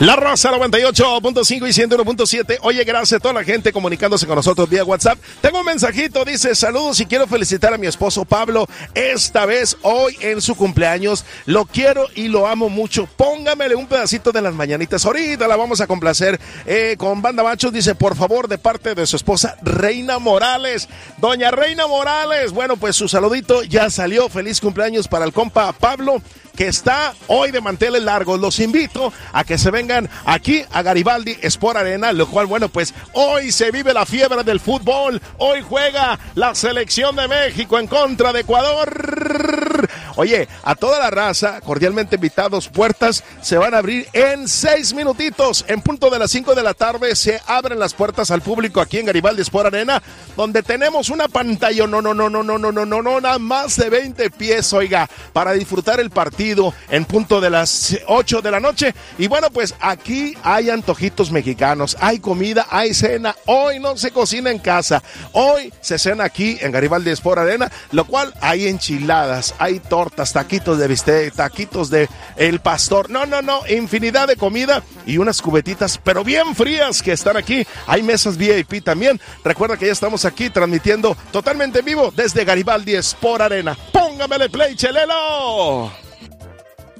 La Rosa 98.5 y 101.7. Oye, gracias a toda la gente comunicándose con nosotros vía WhatsApp. Tengo un mensajito, dice: saludos y quiero felicitar a mi esposo Pablo, esta vez hoy en su cumpleaños. Lo quiero y lo amo mucho. Póngamele un pedacito de las mañanitas. Ahorita la vamos a complacer con Banda Machos. Dice, por favor, de parte de su esposa Reina Morales. Doña Reina Morales. Bueno, pues su saludito ya salió. Feliz cumpleaños para el compa Pablo, que está hoy de manteles largos. Los invito a que se vengan aquí a Garibaldi Sport Arena, lo cual, bueno, pues hoy se vive la fiebre del fútbol. Hoy juega la selección de México en contra de Ecuador. Oye, a toda la raza, cordialmente invitados. Puertas se van a abrir en 6 minutitos. En punto de las 5 de la tarde se abren las puertas al público aquí en Garibaldi Sport Arena, donde tenemos una pantalla, nada más de 20 pies, oiga, para disfrutar el partido en punto de las 8 de la noche. Y bueno, pues aquí hay antojitos mexicanos, hay comida, hay cena. Hoy no se cocina en casa, hoy se cena aquí en Garibaldi Sport Arena, lo cual hay enchiladas, hay tortas, taquitos de bistec, taquitos de el pastor, infinidad de comida y unas cubetitas, pero bien frías, que están aquí. Hay mesas VIP también. Recuerda que ya estamos aquí transmitiendo totalmente en vivo desde Garibaldi Sport Arena. Póngamele play, Chelelo.